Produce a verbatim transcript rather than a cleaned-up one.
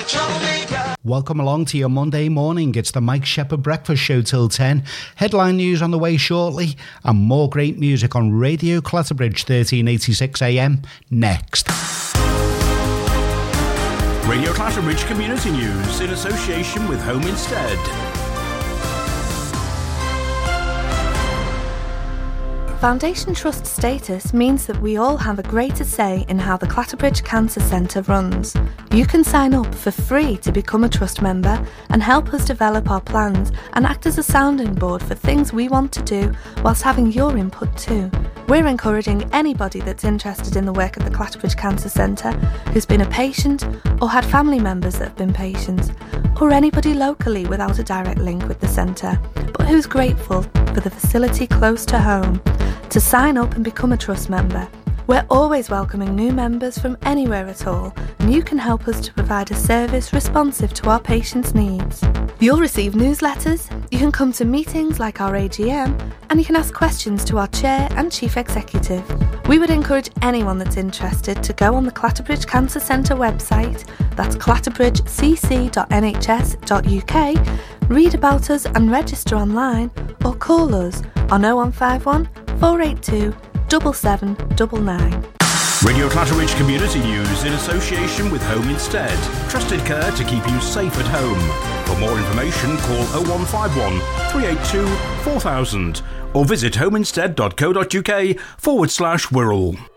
Welcome along to your Monday morning. It's the Mike Shepherd Breakfast Show till ten. Headline news on the way shortly and more great music on Radio Clatterbridge thirteen eighty-six A M next. Radio Clatterbridge Community News in association with Home Instead. Foundation Trust status means that we all have a greater say in how the Clatterbridge Cancer Centre runs. You can sign up for free to become a trust member and help us develop our plans and act as a sounding board for things we want to do whilst having your input too. We're encouraging anybody that's interested in the work of the Clatterbridge Cancer Centre who's been a patient or had family members that have been patients, or anybody locally without a direct link with the centre, but who's grateful for the facility close to home, to sign up and become a trust member. We're always welcoming new members from anywhere at all, and you can help us to provide a service responsive to our patients' needs. You'll receive newsletters, you can come to meetings like our A G M, and you can ask questions to our Chair and Chief Executive. We would encourage anyone that's interested to go on the Clatterbridge Cancer Centre website, that's clatterbridge c c dot n h s dot u k, read about us and register online, or call us on oh one five one, four eight two, seven seven nine nine. Radio Clatterbridge Community News in association with Home Instead. Trusted care to keep you safe at home. For more information, call oh one five one, three eight two, four thousand or visit homeinstead dot co dot uk forward slash Wirral.